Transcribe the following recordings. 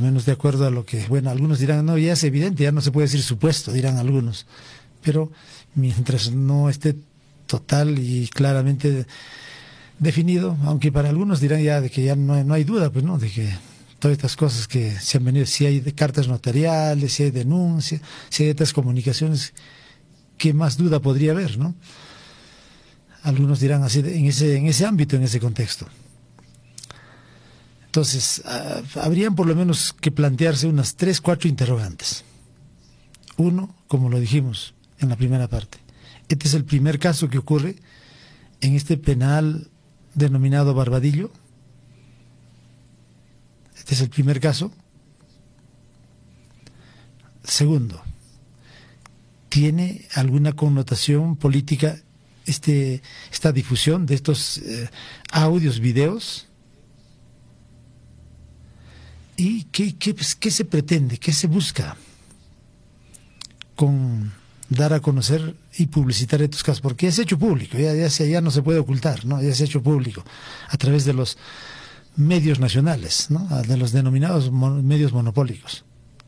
menos de acuerdo a lo que, bueno, algunos dirán, no, ya es evidente, ya no se puede decir supuesto, dirán algunos, pero mientras no esté total y claramente definido, aunque para algunos dirán ya de que ya no hay duda, pues no, de que todas estas cosas que se han venido, si hay cartas notariales, si hay denuncias, si hay estas comunicaciones, ¿qué más duda podría haber, no? Algunos dirán así, en ese ámbito, en ese contexto. Entonces, habrían por lo menos que plantearse unas 3, 4 interrogantes. Uno, como lo dijimos en la primera parte, este es el primer caso que ocurre en este penal denominado Barbadillo. Este es el primer caso. Segundo, ¿tiene alguna connotación política esta difusión de estos audios, videos? ¿Y qué se pretende, qué se busca con dar a conocer y publicitar estos casos? Porque ya se ha hecho público, ya no se puede ocultar, ¿no? Ya se ha hecho público a través de los medios nacionales, ¿no? De los denominados medios monopólicos.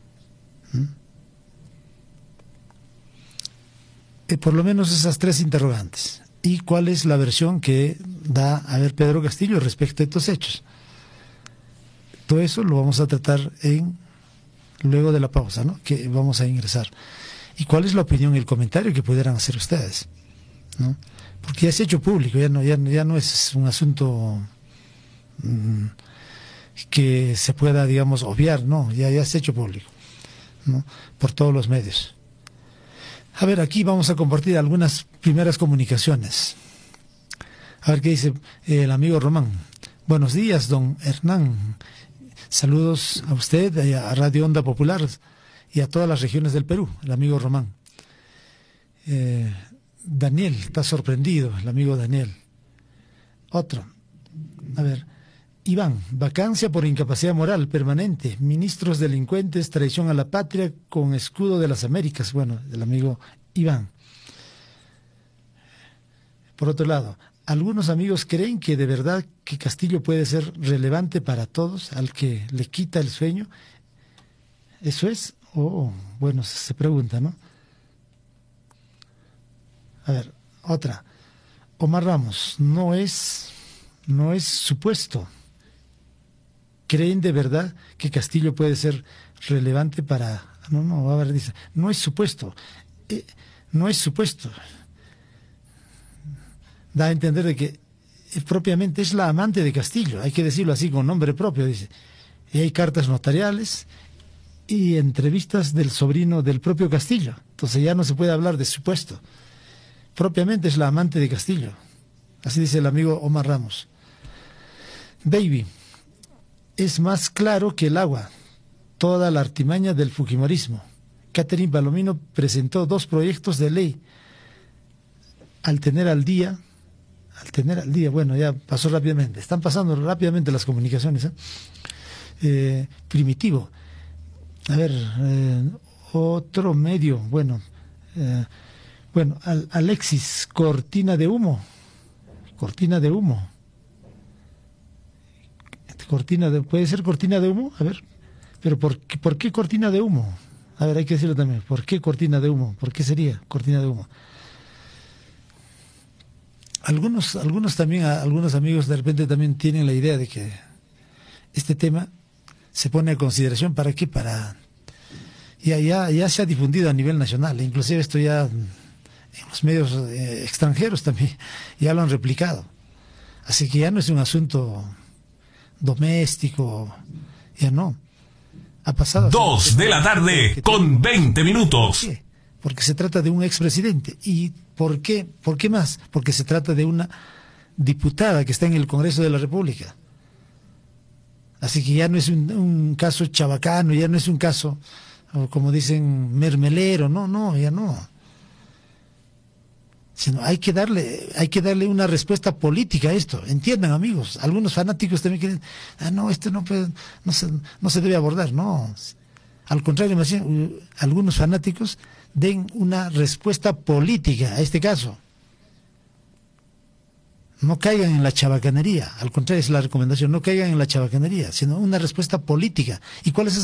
Por lo menos esas 3 interrogantes. ¿Y cuál es la versión que da a ver Pedro Castillo respecto a estos hechos? Todo eso lo vamos a tratar luego de la pausa, ¿no? Que vamos a ingresar. ¿Y cuál es la opinión y el comentario que pudieran hacer ustedes, ¿no? Porque ya se ha hecho público, ya no es un asunto que se pueda, digamos, obviar, ¿no? Ya se ha hecho público, ¿no? Por todos los medios. A ver, aquí vamos a compartir algunas primeras comunicaciones. A ver qué dice el amigo Román. Buenos días, don Hernán. Saludos a usted, a Radio Onda Popular y a todas las regiones del Perú, el amigo Román. Daniel, está sorprendido, el amigo Daniel. Otro. A ver. Iván, vacancia por incapacidad moral permanente, ministros delincuentes, traición a la patria con escudo de las Américas. Bueno, del amigo Iván. Por otro lado, algunos amigos creen que de verdad que Castillo puede ser relevante para todos, al que le quita el sueño. ¿Eso es? Bueno, se pregunta, ¿no? A ver, otra. Omar Ramos, no es supuesto. ¿Creen de verdad que Castillo puede ser relevante para...? No, a ver, dice, no es supuesto. No es supuesto. Da a entender de que propiamente es la amante de Castillo, hay que decirlo así con nombre propio, dice. Y hay cartas notariales y entrevistas del sobrino del propio Castillo. Entonces ya no se puede hablar de supuesto. Propiamente es la amante de Castillo. Así dice el amigo Omar Ramos. Baby. Es más claro que el agua, toda la artimaña del fujimorismo. Catherine Palomino presentó 2 proyectos de ley. Al tener al día, bueno, ya pasó rápidamente. Están pasando rápidamente las comunicaciones. Primitivo. A ver, otro medio, bueno, Alexis, cortina de humo. ¿Puede ser cortina de humo? A ver, pero ¿por qué cortina de humo? A ver, hay que decirlo también. ¿Por qué cortina de humo? ¿Por qué sería cortina de humo? Algunos amigos de repente también tienen la idea de que este tema se pone a consideración. ¿Para qué? Ya se ha difundido a nivel nacional, inclusive esto ya en los medios extranjeros también ya lo han replicado. Así que ya no es un asunto doméstico, ya no. Ha pasado. 2 de la tarde con 20 minutos. ¿Por qué? Porque se trata de un expresidente. ¿Y por qué? ¿Por qué más? Porque se trata de una diputada que está en el Congreso de la República. Así que ya no es un caso chabacano, ya no es un caso, como dicen, mermelero, no, ya no. Sino hay que darle una respuesta política a esto. Entiendan, amigos. Algunos fanáticos también quieren, esto no se debe abordar. No, al contrario, más bien, algunos fanáticos den una respuesta política a este caso. No caigan en la chabacanería. Al contrario, es la recomendación. No caigan en la chabacanería, sino una respuesta política. ¿Y cuál es esa